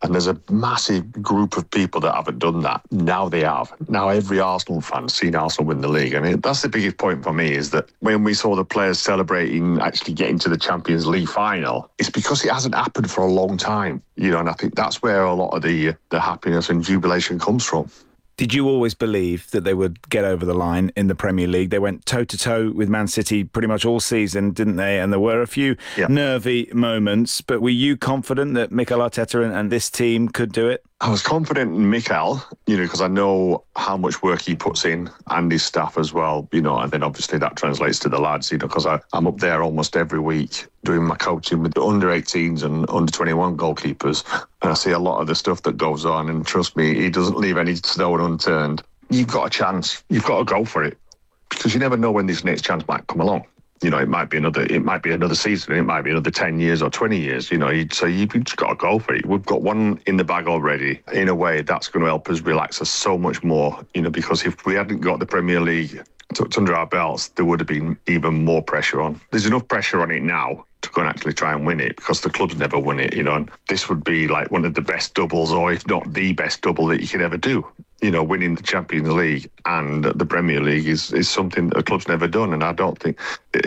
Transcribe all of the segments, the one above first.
And there's a massive group of people that haven't done that. Now they have. Now every Arsenal fan's seen Arsenal win the league. I mean, that's the biggest point for me, is that when we saw the players celebrating actually getting to the Champions League final, it's because it hasn't happened for a long time. And I think that's where a lot of the happiness and jubilation comes from. Did you always believe that they would get over the line in the Premier League? They went toe-to-toe with Man City pretty much all season, didn't they? And there were a few nervy moments, but were you confident that Mikel Arteta and this team could do it? I was confident in Mikel, because I know how much work he puts in, and his staff as well, and then obviously that translates to the lads, because I'm up there almost every week doing my coaching with the under-18s and under-21 goalkeepers, and I see a lot of the stuff that goes on, and trust me, he doesn't leave any stone unturned. You've got a chance. You've got to go for it, because you never know when this next chance might come along. It might be another season, it might be another 10 years or 20 years, so you've just got to go for it. We've got one in the bag already. In a way, that's going to help us relax us so much more, because if we hadn't got the Premier League tucked under our belts, there would have been even more pressure on. There's enough pressure on it now to go and actually try and win it, because the club's never won it, and this would be like one of the best doubles, or if not the best double that you could ever do. Winning the Champions League and the Premier League is something that the club's never done, and I don't think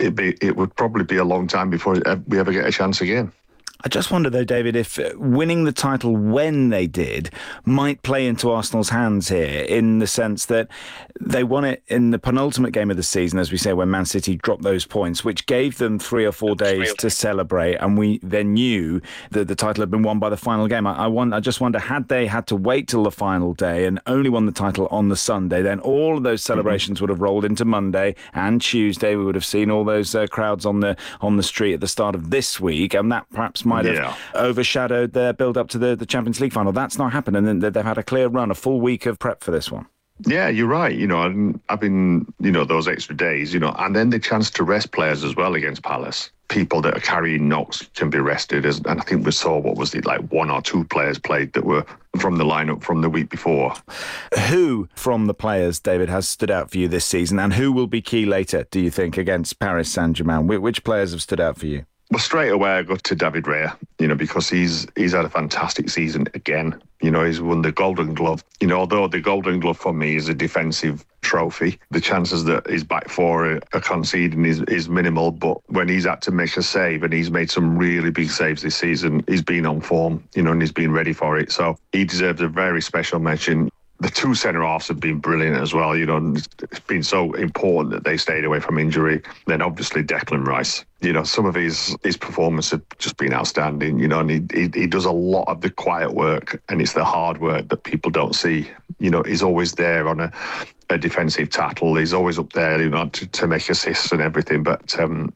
it would probably be a long time before we ever get a chance again. I just wonder, though, David, if winning the title when they did might play into Arsenal's hands here, in the sense that they won it in the penultimate game of the season, as we say, when Man City dropped those points, which gave them 3 or 4 days to celebrate, and we then knew that the title had been won by the final game. I just wonder, had they had to wait till the final day and only won the title on the Sunday, then all of those celebrations would have rolled into Monday and Tuesday. We would have seen all those crowds on the street at the start of this week, and that perhaps might have overshadowed their build-up to the Champions League final. That's not happened, and then they've had a clear run, a full week of prep for this one. Yeah, you're right. And having, those extra days, and then the chance to rest players as well against Palace. People that are carrying knocks can be rested. And I think we saw, 1 or 2 players played that were from the lineup from the week before. Who from the players, David, has stood out for you this season, and who will be key later, do you think, against Paris Saint-Germain? Which players have stood out for you? Well, straight away I go to David Raya, because he's had a fantastic season again. He's won the Golden Glove. Although the Golden Glove for me is a defensive trophy, the chances that his back four are conceding is minimal. But when he's had to make a save, and he's made some really big saves this season, he's been on form, and he's been ready for it. So he deserves a very special mention. The 2 centre-halves have been brilliant as well. It's been so important that they stayed away from injury. Then obviously Declan Rice. Some of his performances have just been outstanding, and he does a lot of the quiet work, and it's the hard work that people don't see. He's always there on a defensive tackle. He's always up there, to make assists and everything. But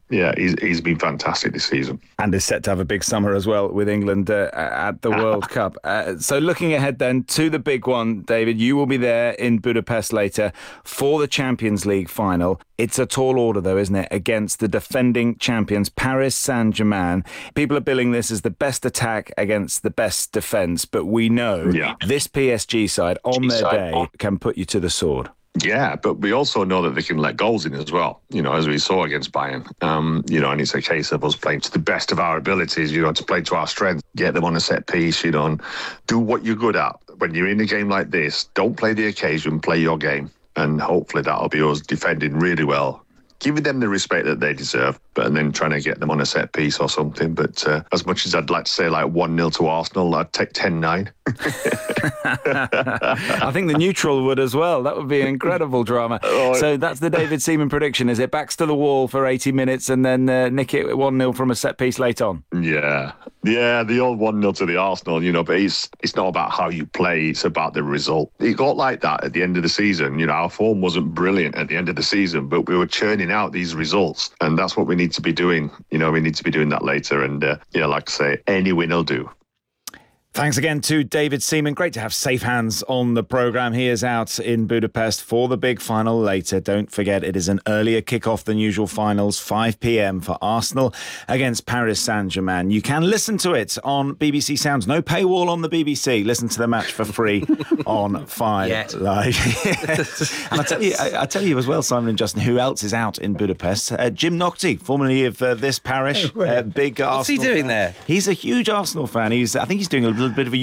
he's been fantastic this season. And is set to have a big summer as well with England at the World Cup. So looking ahead then to the big one, David, you will be there in Budapest later for the Champions League final. It's a tall order, though, isn't it, against the defending champions, Paris Saint-Germain. People are billing this as the best attack against the best defence, but we know this PSG side on their day can put you to the sword. Yeah, but we also know that they can let goals in as well, as we saw against Bayern. And it's a case of us playing to the best of our abilities, to play to our strength, get them on a set piece, and do what you're good at. When you're in a game like this, don't play the occasion, play your game. And hopefully that'll be us defending really well, giving them the respect that they deserve, and then trying to get them on a set piece or something. But as much as I'd like to say 1-0 to Arsenal, I'd take 10-9. I think the neutral would as well. That would be an incredible drama. So that's the David Seaman prediction, is it? Backs to the wall for 80 minutes and then nick it 1-0 from a set piece late on. Yeah, the old 1-0 to the Arsenal, but it's not about how you play, it's about the result. It got like that at the end of the season. Our form wasn't brilliant at the end of the season, but we were churning out these results, and that's what we need to be doing. We need to be doing that later, and like I say, any win will do. Thanks again to David Seaman. Great to have safe hands on the programme. He is out in Budapest for the big final later. Don't forget, it is an earlier kick-off than usual finals, 5 p.m. for Arsenal against Paris Saint-Germain. You can listen to it on BBC Sounds. No paywall on the BBC. Listen to the match for free on 5 Live. And I tell you as well, Simon and Justin, who else is out in Budapest? Jim Nocty, formerly of this parish. Big Arsenal. What's he doing there? He's a huge Arsenal fan. I think he's doing a little bit of a